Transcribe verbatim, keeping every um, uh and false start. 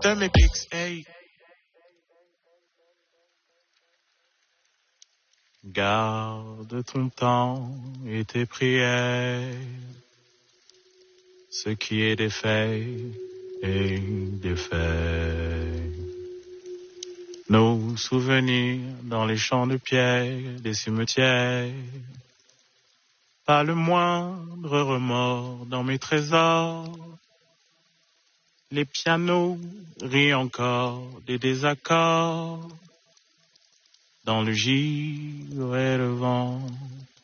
de mes pics, hey. Garde ton temps et tes prières. Ce qui est défait est défait. Nos souvenirs dans les champs de pierre des cimetières. Pas le moindre remords dans mes trésors. Les pianos rient encore des désaccords. Dans le givre et le vent.